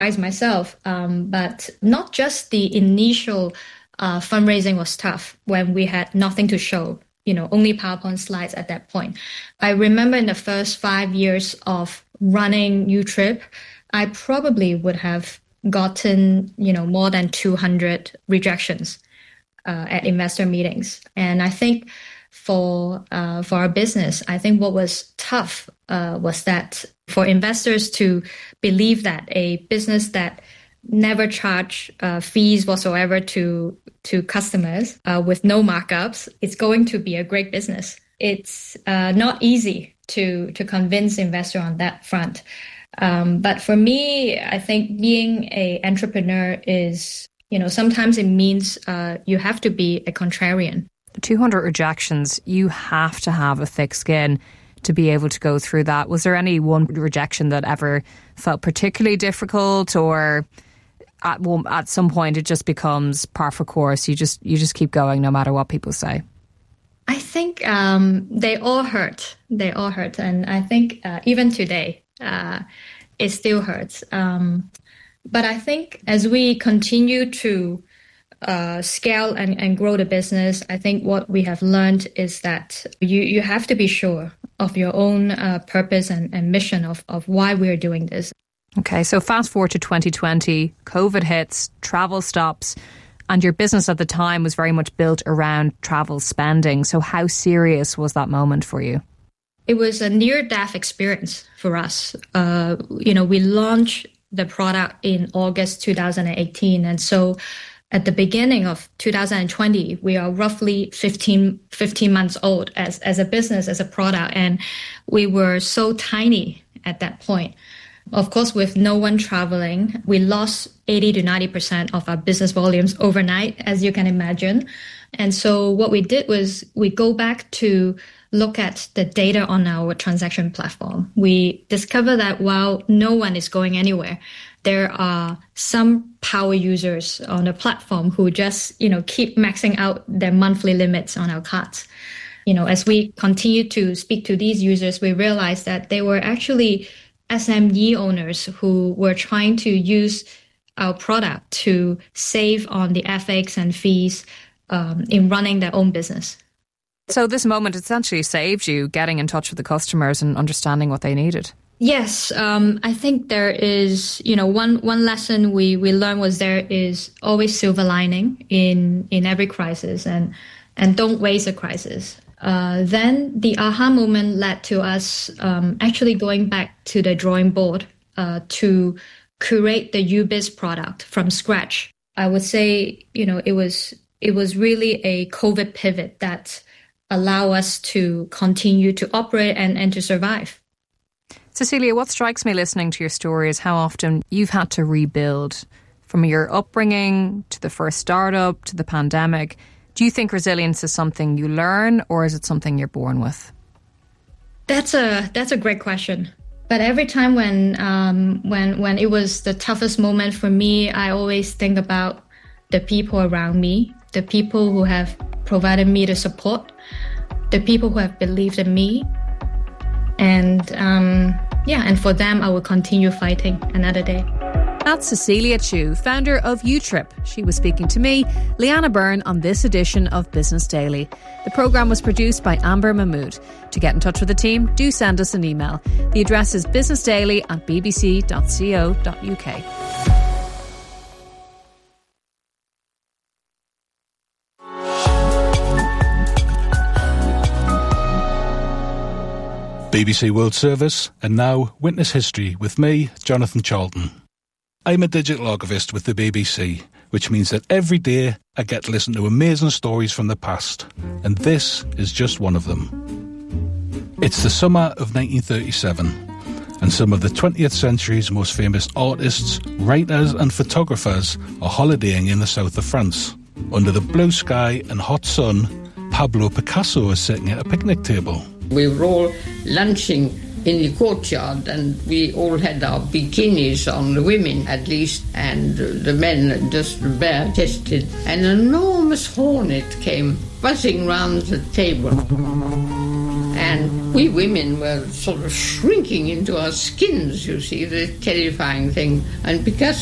myself, but not just the initial fundraising was tough when we had nothing to show, only PowerPoint slides at that point. I remember in the first 5 years of running YouTrip, I probably would have gotten, more than 200 rejections at investor meetings. And I think for our business, I think what was tough was that for investors to believe that a business that never charge fees whatsoever to customers with no markups, it's going to be a great business. It's not easy to convince investor on that front. But for me, I think being an entrepreneur is, sometimes it means you have to be a contrarian. 200 rejections, you have to have a thick skin to be able to go through that. Was there any one rejection that ever felt particularly difficult, or at some point it just becomes par for course? You just keep going no matter what people say. I think they all hurt. And I think even today, it still hurts. But I think as we continue to scale and grow the business, I think what we have learned is that you have to be sure of your own purpose and mission of why we're doing this. Okay, so fast forward to 2020, COVID hits, travel stops, and your business at the time was very much built around travel spending. So how serious was that moment for you? It was a near-death experience for us. We launched the product in August 2018, and so at the beginning of 2020, we are roughly 15 months old as a business, as a product, and we were so tiny at that point. Of course, with no one traveling, we lost 80 to 90% of our business volumes overnight, as you can imagine. And so what we did was we go back to look at the data on our transaction platform. We discover that while no one is going anywhere, there are some power users on the platform who just, keep maxing out their monthly limits on our cards. As we continue to speak to these users, we realized that they were actually SME owners who were trying to use our product to save on the FX and fees in running their own business. So this moment essentially saved you getting in touch with the customers and understanding what they needed. Yes, I think there is, one lesson we learned was there is always silver lining in every crisis, and don't waste a crisis. Then the aha moment led to us actually going back to the drawing board to create the UBiz product from scratch. I would say, it was really a COVID pivot that allow us to continue to operate and to survive. Cecilia, what strikes me listening to your story is how often you've had to rebuild from your upbringing to the first startup to the pandemic. Do you think resilience is something you learn, or is it something you're born with? That's a great question. But every time when it was the toughest moment for me, I always think about the people around me, the people who have provided me the support, the people who have believed in me. And for them, I will continue fighting another day. That's Cecilia Chew, founder of YouTrip. She was speaking to me, Leanna Byrne, on this edition of Business Daily. The programme was produced by Amber Mahmood. To get in touch with the team, do send us an email. The address is businessdaily@bbc.co.uk. BBC World Service, and now Witness History with me, Jonathan Charlton. I'm a digital archivist with the BBC, which means that every day I get to listen to amazing stories from the past, and this is just one of them. It's the summer of 1937, and some of the 20th century's most famous artists, writers and photographers are holidaying in the south of France. Under the blue sky and hot sun, Pablo Picasso is sitting at a picnic table. We were all lunching in the courtyard, and we all had our bikinis on, the women at least, and the men just bare-chested. An enormous hornet came buzzing round the table, And we women were sort of shrinking into our skins, you see, the terrifying thing. And because